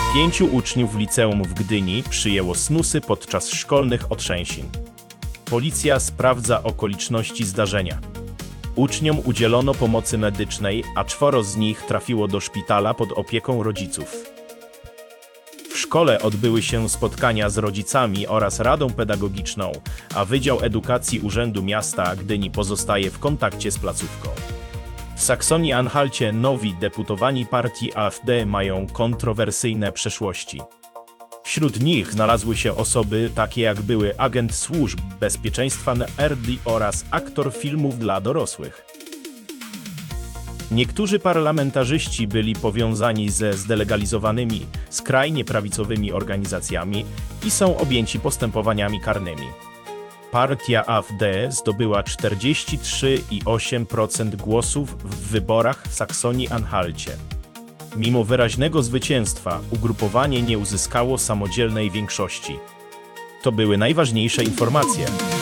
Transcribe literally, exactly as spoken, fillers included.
Pięciu uczniów liceum w Gdyni przyjęło snusy podczas szkolnych otrzęsin. Policja sprawdza okoliczności zdarzenia. Uczniom udzielono pomocy medycznej, a czworo z nich trafiło do szpitala pod opieką rodziców. W szkole odbyły się spotkania z rodzicami oraz Radą Pedagogiczną, a Wydział Edukacji Urzędu Miasta Gdyni pozostaje w kontakcie z placówką. W Saksonii-Anhalcie nowi deputowani partii A F D mają kontrowersyjne przeszłości. Wśród nich znalazły się osoby takie jak były agent służb bezpieczeństwa N R D oraz aktor filmów dla dorosłych. Niektórzy parlamentarzyści byli powiązani ze zdelegalizowanymi, skrajnie prawicowymi organizacjami i są objęci postępowaniami karnymi. Partia A F D zdobyła czterdzieści trzy przecinek osiem procent głosów w wyborach w Saksonii-Anhalcie. Mimo wyraźnego zwycięstwa, ugrupowanie nie uzyskało samodzielnej większości. To były najważniejsze informacje.